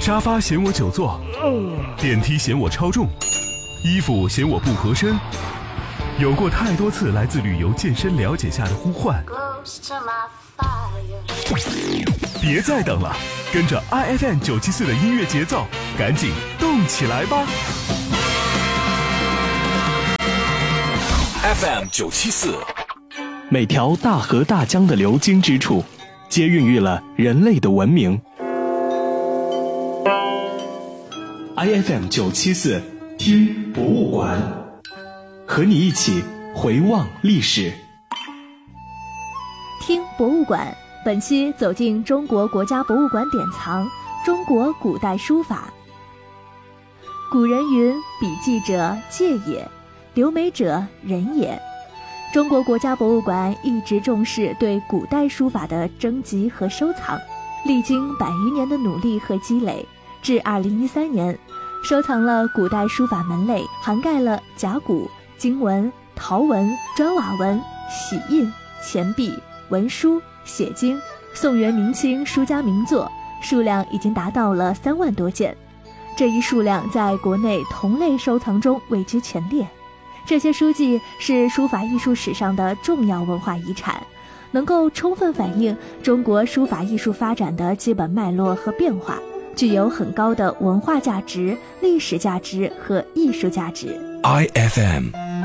沙发嫌我久坐，电梯嫌我超重，衣服嫌我不合身。有过太多次来自旅游健身了解下的呼唤，别再等了，跟着 IFM 974的音乐节奏，赶紧动起来吧。 FM 974， 每条大河大江的流经之处，皆孕育了人类的文明。IFM 974，听博物馆，和你一起回望历史。 听博物馆，本期走进中国国家博物馆典藏中国古代书法。古人云：笔记者介也，留美者人也。中国国家博物馆一直重视对古代书法的征集和收藏，历经100余年的努力和积累，至2013年，收藏了古代书法门类，涵盖了甲骨、金文、陶文、砖瓦文、玺印、钱币、文书、写经、宋元明清书家名作，数量已经达到了3万多件。这一数量在国内同类收藏中位居前列。这些书籍是书法艺术史上的重要文化遗产，能够充分反映中国书法艺术发展的基本脉络和变化，具有很高的文化价值、历史价值和艺术价值。 IFM